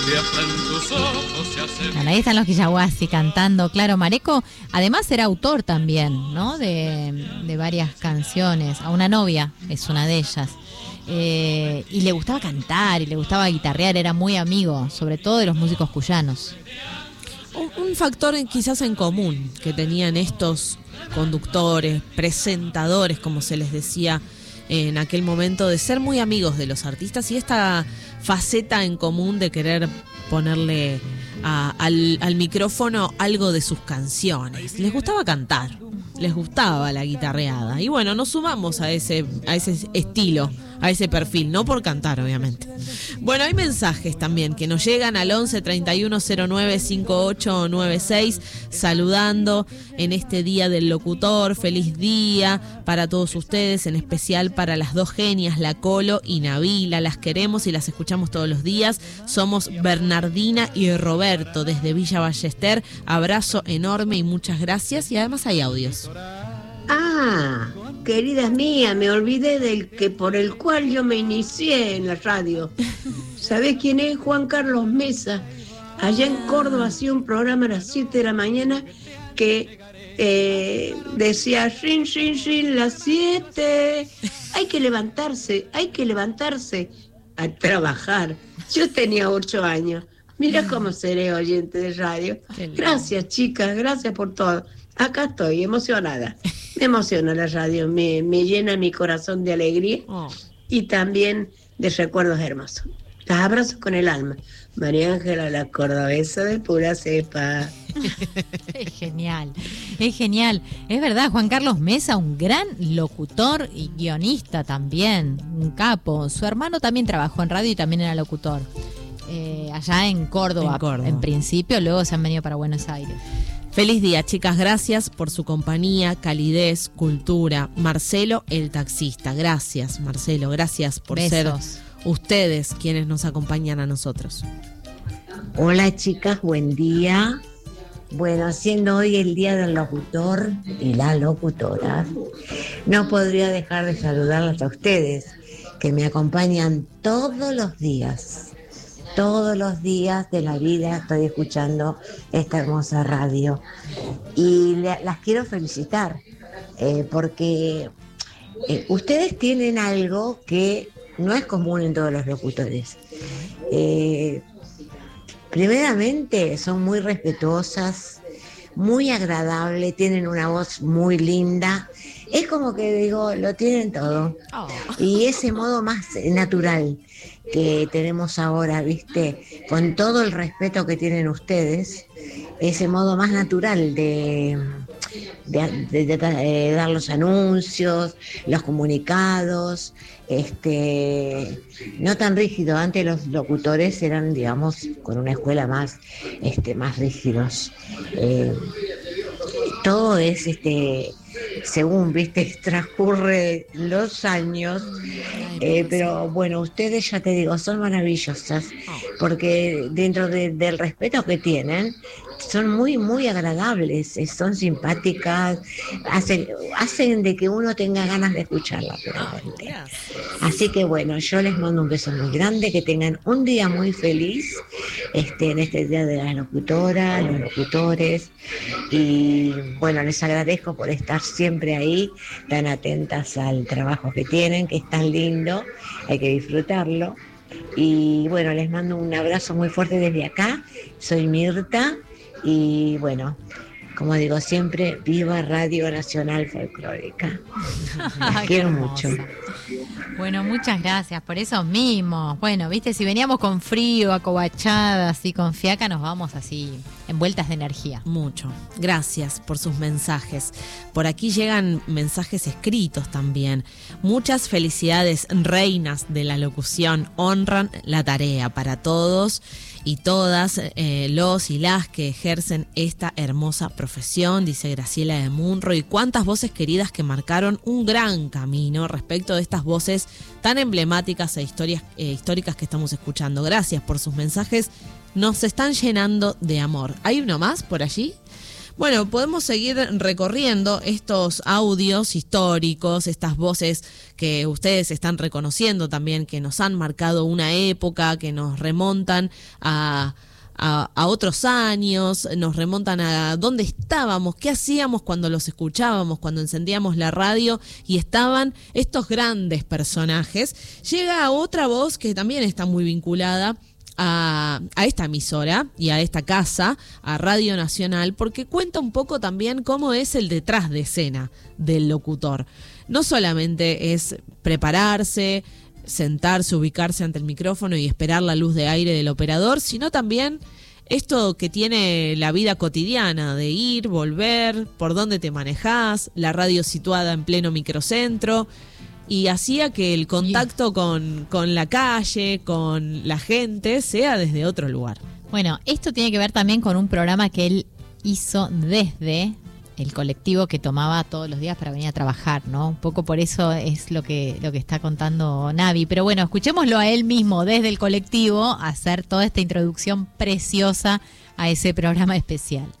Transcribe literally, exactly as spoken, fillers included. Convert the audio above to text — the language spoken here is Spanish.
Bueno, ahí están los Quillahuasi cantando. Claro, Mareco además era autor también, ¿no? De, de varias canciones. A una novia es una de ellas. Eh, y le gustaba cantar y le gustaba guitarrear, era muy amigo, sobre todo de los músicos cuyanos. Un, un factor en, quizás en común que tenían estos conductores, presentadores, como se les decía en aquel momento, de ser muy amigos de los artistas y esta faceta en común de querer ponerle a, al, al micrófono algo de sus canciones. Les gustaba cantar, les gustaba la guitarreada y bueno, nos sumamos a ese, a ese estilo, a ese perfil, no por cantar obviamente. Bueno, hay mensajes también que nos llegan al once treinta y uno cero nueve cincuenta y ocho noventa y seis saludando en este día del locutor. Feliz día para todos ustedes, en especial para las dos genias, la Colo y Nabila. Las queremos y las escuchamos todos los días. Somos Bernardina y Roberto desde Villa Ballester. Abrazo enorme y muchas gracias. Y además hay audios. Ah, queridas mías, me olvidé del que por el cual yo me inicié en la radio. ¿Sabés quién es? Juan Carlos Mesa. Allá en Córdoba hacía un programa a las siete de la mañana que eh, decía, rin, rin, rin, las siete. Hay que levantarse, hay que levantarse a trabajar. Yo tenía ocho años. Mira cómo seré oyente de radio. Gracias, chicas, gracias por todo. Acá estoy, emocionada. Me emociona la radio, me, me llena mi corazón de alegría oh. y también de recuerdos hermosos. Las abrazo con el alma. María Ángela, la cordobesa de pura cepa. Es genial, es genial. Es verdad, Juan Carlos Mesa, un gran locutor y guionista también, un capo. Su hermano también trabajó en radio y también era locutor. Eh, allá en Córdoba, en Córdoba, en principio, luego se han venido para Buenos Aires. Feliz día, chicas, gracias por su compañía, calidez, cultura. Marcelo, el taxista, gracias, Marcelo, gracias por Besos. Ser ustedes quienes nos acompañan a nosotros. Hola, chicas, buen día. Bueno, siendo hoy el día del locutor y la locutora, no podría dejar de saludarlas a ustedes, que me acompañan todos los días. Todos los días de la vida estoy escuchando esta hermosa radio y le, las quiero felicitar eh, porque eh, ustedes tienen algo que no es común en todos los locutores. Eh, primeramente son muy respetuosas, muy agradables, tienen una voz muy linda. Es como que digo, lo tienen todo. Oh. Y ese modo más natural que tenemos ahora, ¿viste? Con todo el respeto que tienen ustedes, ese modo más natural de, de, de, de, de dar los anuncios, los comunicados, este, no tan rígido. Antes los locutores eran, digamos, con una escuela más, este, más rígidos. Eh, todo es este según viste transcurre los años, eh, pero bueno, ustedes ya te digo, son maravillosas, porque dentro de, del respeto que tienen, son muy muy agradables, son simpáticas, hacen, hacen de que uno tenga ganas de escucharla realmente. Así que bueno, yo les mando un beso muy grande, que tengan un día muy feliz este, en este día de las locutoras, los locutores, y bueno, les agradezco por estar siempre ahí, tan atentas al trabajo que tienen, que es tan lindo, hay que disfrutarlo. Y bueno, les mando un abrazo muy fuerte desde acá, soy Mirta, y bueno, como digo siempre, viva Radio Nacional Folclórica. Las quiero mucho. Bueno, muchas gracias por esos mimos. Bueno, viste, si veníamos con frío, acobachadas y con fiaca, nos vamos así envueltas de energía. Mucho. Gracias por sus mensajes. Por aquí llegan mensajes escritos también. Muchas felicidades, reinas de la locución. Honran la tarea para todos y todas eh, los y las que ejercen esta hermosa profesión, dice Graciela de Munro, y cuántas voces queridas que marcaron un gran camino respecto de estas voces tan emblemáticas e historias, eh, históricas que estamos escuchando. Gracias por sus mensajes, nos están llenando de amor. ¿Hay uno más por allí? Bueno, podemos seguir recorriendo estos audios históricos, estas voces que ustedes están reconociendo también, que nos han marcado una época, que nos remontan a... A, a otros años, nos remontan a dónde estábamos, qué hacíamos cuando los escuchábamos, cuando encendíamos la radio y estaban estos grandes personajes. Llega otra voz que también está muy vinculada a, a esta emisora y a esta casa, a Radio Nacional, porque cuenta un poco también cómo es el detrás de escena del locutor. No solamente es prepararse, sentarse, ubicarse ante el micrófono y esperar la luz de aire del operador, sino también esto que tiene la vida cotidiana de ir, volver, por dónde te manejás, la radio situada en pleno microcentro, y hacía que el contacto con, con la calle, con la gente, sea desde otro lugar. Bueno, esto tiene que ver también con un programa que él hizo desde el colectivo que tomaba todos los días para venir a trabajar, ¿no? Un poco por eso es lo que, lo que está contando Navi. Pero bueno, escuchémoslo a él mismo desde el colectivo hacer toda esta introducción preciosa a ese programa especial.